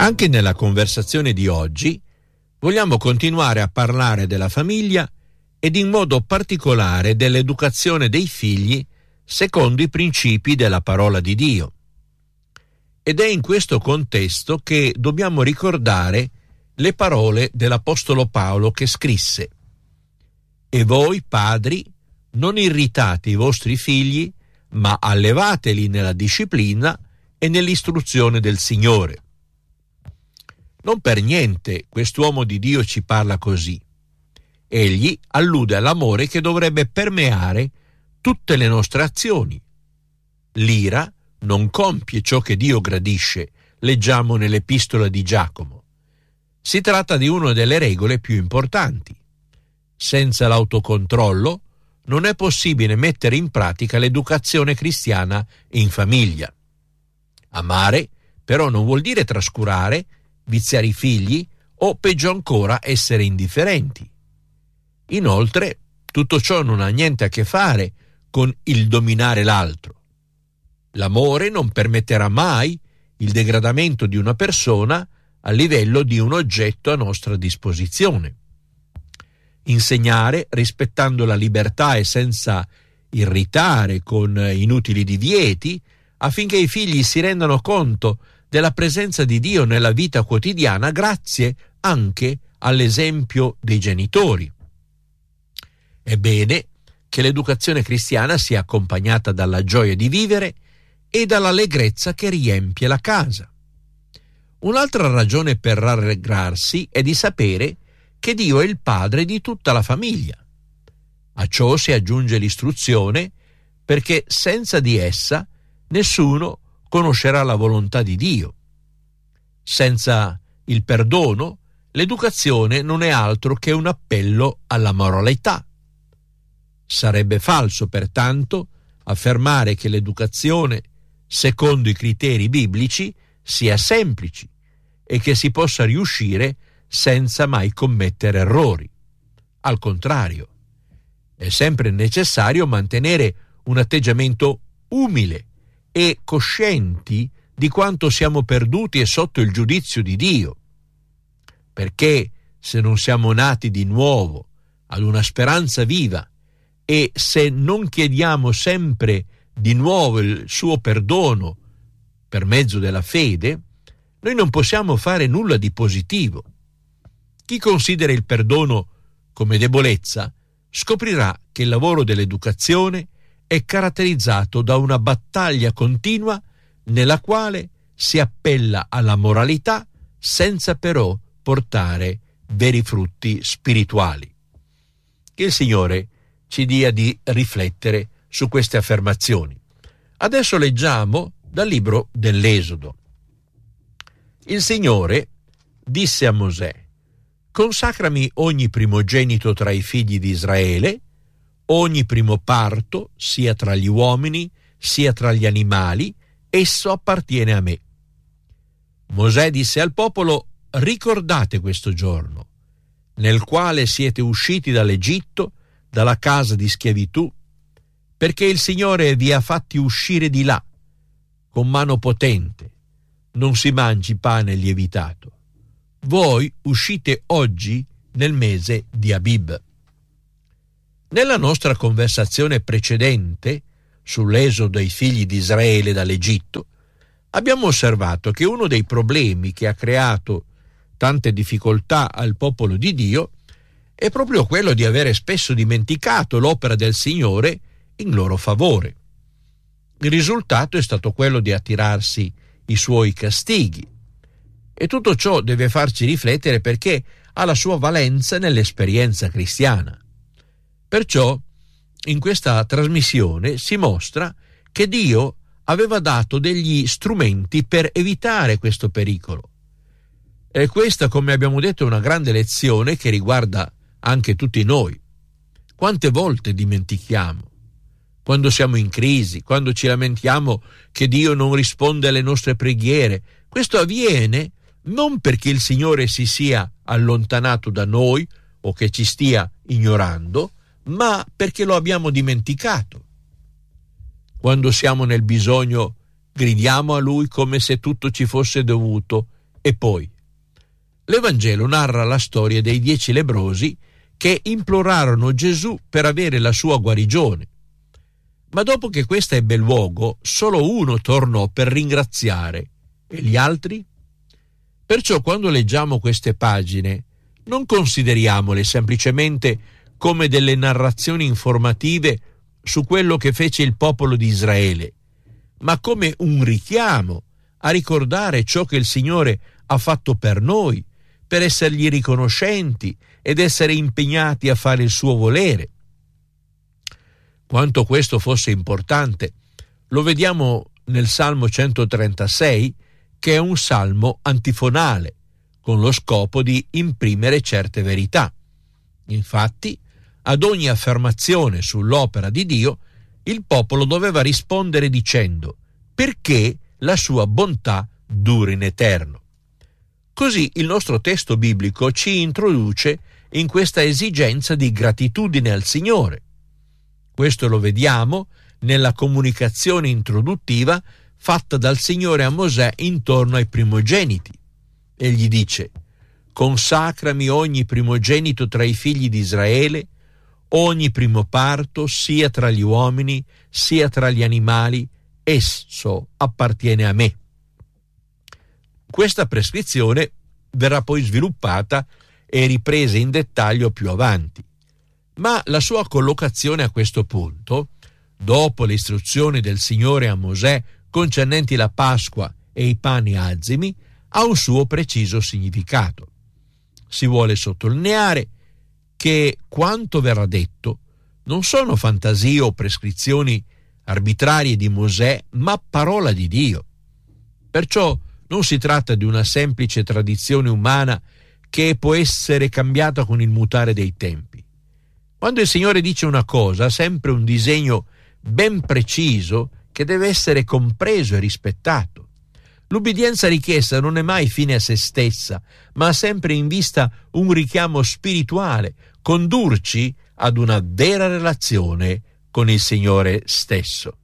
Anche nella conversazione di oggi vogliamo continuare a parlare della famiglia ed in modo particolare dell'educazione dei figli secondo i principi della parola di Dio. Ed è in questo contesto che dobbiamo ricordare le parole dell'Apostolo Paolo che scrisse: «E voi, padri, non irritate i vostri figli, ma allevateli nella disciplina e nell'istruzione del Signore». Non per niente quest'uomo di Dio ci parla così. Egli allude all'amore che dovrebbe permeare tutte le nostre azioni. L'ira non compie ciò che Dio gradisce, leggiamo nell'epistola di Giacomo. Si tratta di una delle regole più importanti. Senza l'autocontrollo non è possibile mettere in pratica l'educazione cristiana in famiglia. Amare però non vuol dire trascurare, viziare i figli o peggio ancora essere indifferenti. Inoltre, tutto ciò non ha niente a che fare con il dominare l'altro. L'amore non permetterà mai il degradamento di una persona a livello di un oggetto a nostra disposizione. Insegnare rispettando la libertà e senza irritare con inutili divieti, affinché i figli si rendano conto della presenza di Dio nella vita quotidiana grazie anche all'esempio dei genitori. È bene che l'educazione cristiana sia accompagnata dalla gioia di vivere e dall'allegrezza che riempie la casa. Un'altra ragione per rallegrarsi è di sapere che Dio è il padre di tutta la famiglia. A ciò si aggiunge l'istruzione, perché senza di essa nessuno conoscerà la volontà di Dio. Senza il perdono, l'educazione non è altro che un appello alla moralità. Sarebbe falso, pertanto, affermare che l'educazione, secondo i criteri biblici, sia semplice e che si possa riuscire senza mai commettere errori. Al contrario, è sempre necessario mantenere un atteggiamento umile e coscienti di quanto siamo perduti e sotto il giudizio di Dio. Perché se non siamo nati di nuovo ad una speranza viva e se non chiediamo sempre di nuovo il suo perdono per mezzo della fede, noi non possiamo fare nulla di positivo. Chi considera il perdono come debolezza scoprirà che il lavoro dell'educazione è caratterizzato da una battaglia continua nella quale si appella alla moralità senza però portare veri frutti spirituali. Che il Signore ci dia di riflettere su queste affermazioni. Adesso leggiamo dal libro dell'Esodo. Il Signore disse a Mosè: «Consacrami ogni primogenito tra i figli di Israele, ogni primo parto, sia tra gli uomini, sia tra gli animali, esso appartiene a me». Mosè disse al popolo: «Ricordate questo giorno, nel quale siete usciti dall'Egitto, dalla casa di schiavitù, perché il Signore vi ha fatti uscire di là con mano potente. Non si mangi pane lievitato. Voi uscite oggi nel mese di Abib». Nella nostra conversazione precedente sull'esodo dei figli di Israele dall'Egitto, abbiamo osservato che uno dei problemi che ha creato tante difficoltà al popolo di Dio è proprio quello di avere spesso dimenticato l'opera del Signore in loro favore. Il risultato è stato quello di attirarsi i suoi castighi. E tutto ciò deve farci riflettere perché ha la sua valenza nell'esperienza cristiana. Perciò, in questa trasmissione si mostra che Dio aveva dato degli strumenti per evitare questo pericolo. E questa, come abbiamo detto, è una grande lezione che riguarda anche tutti noi. Quante volte dimentichiamo? Quando siamo in crisi, quando ci lamentiamo che Dio non risponde alle nostre preghiere, questo avviene non perché il Signore si sia allontanato da noi o che ci stia ignorando, ma perché lo abbiamo dimenticato. Quando siamo nel bisogno, gridiamo a Lui come se tutto ci fosse dovuto E poi, l'Evangelo narra la storia dei 10 lebbrosi che implorarono Gesù per avere la sua guarigione. Ma dopo che questa ebbe luogo, solo uno tornò per ringraziare. E gli altri? Perciò quando leggiamo queste pagine, non consideriamole semplicemente come delle narrazioni informative su quello che fece il popolo di Israele, ma come un richiamo a ricordare ciò che il Signore ha fatto per noi, per essergli riconoscenti ed essere impegnati a fare il suo volere. Quanto questo fosse importante lo vediamo nel Salmo 136, che è un salmo antifonale, con lo scopo di imprimere certe verità. Infatti, ad ogni affermazione sull'opera di Dio, il popolo doveva rispondere dicendo: perché la sua bontà dura in eterno. Così il nostro testo biblico ci introduce in questa esigenza di gratitudine al Signore. Questo lo vediamo nella comunicazione introduttiva fatta dal Signore a Mosè intorno ai primogeniti. Egli dice: consacrami ogni primogenito tra i figli di Israele, ogni primo parto, sia tra gli uomini, sia tra gli animali, esso appartiene a me. Questa prescrizione verrà poi sviluppata e ripresa in dettaglio più avanti. Ma la sua collocazione a questo punto, dopo le istruzioni del Signore a Mosè concernenti la Pasqua e i pani azimi, ha un suo preciso significato. Si vuole sottolineare che quanto verrà detto non sono fantasie o prescrizioni arbitrarie di Mosè, ma parola di Dio. Perciò non si tratta di una semplice tradizione umana che può essere cambiata con il mutare dei tempi. Quando il Signore dice una cosa, ha sempre un disegno ben preciso che deve essere compreso e rispettato. L'ubbidienza richiesta non è mai fine a se stessa, ma ha sempre in vista un richiamo spirituale, condurci ad una vera relazione con il Signore stesso.